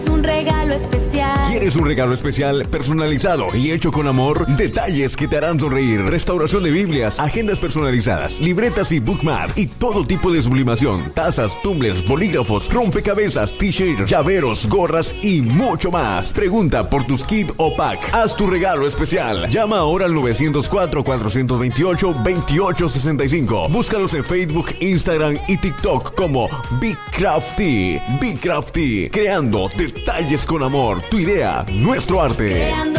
Un regalo especial. ¿Quieres un regalo especial, personalizado y hecho con amor? Detalles que te harán sonreír. Restauración de Biblias, agendas personalizadas, libretas y bookmark y todo tipo de sublimación. Tazas, tumblers, bolígrafos, rompecabezas, t-shirts, llaveros, gorras y mucho más. Pregunta por tus kit o pack. Haz tu regalo especial. Llama ahora al 904-428-2865. Búscalos en Facebook, Instagram y TikTok como Big Crafty. Big Crafty, creando detalles con amor. Tu idea, nuestro arte. Creando